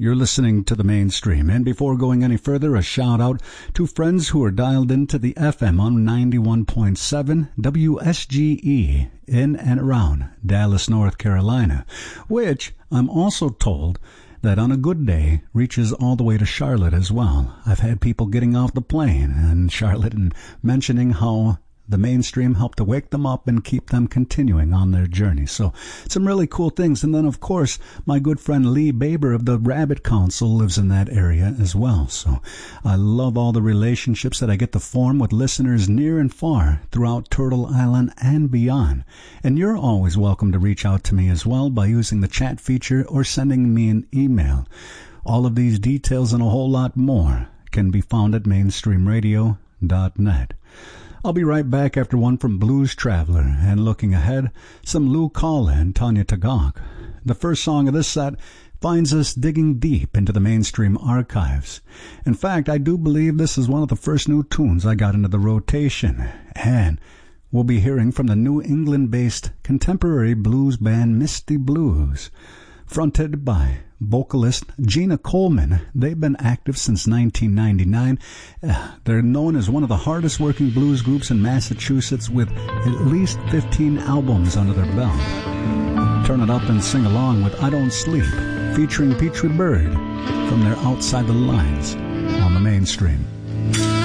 You're listening to the Mainstream, and before going any further, a shout-out to friends who are dialed into the FM on 91.7 WSGE in and around Dallas, North Carolina, which I'm also told that on a good day reaches all the way to Charlotte as well. I've had people getting off the plane in Charlotte and mentioning how the Mainstream helped to wake them up and keep them continuing on their journey. So some really cool things. And then, of course, my good friend Lee Baber of the Rabbit Council lives in that area as well. So I love all the relationships that I get to form with listeners near and far throughout Turtle Island and beyond. And you're always welcome to reach out to me as well by using the chat feature or sending me an email. All of these details and a whole lot more can be found at mainstreamradio.net. I'll be right back after one from Blues Traveler, and looking ahead, some Lou Kalla and Tanya Tagaq. The first song of this set finds us digging deep into the Mainstream archives. In fact, I do believe this is one of the first new tunes I got into the rotation, and we'll be hearing from the New England-based contemporary blues band Misty Blues. Fronted by vocalist Gina Coleman, they've been active since 1999. They're known as one of the hardest working blues groups in Massachusetts with at least 15 albums under their belt. Turn it up and sing along with I Don't Sleep, featuring Petrie Bird from their Outside the Lines on the Mainstream.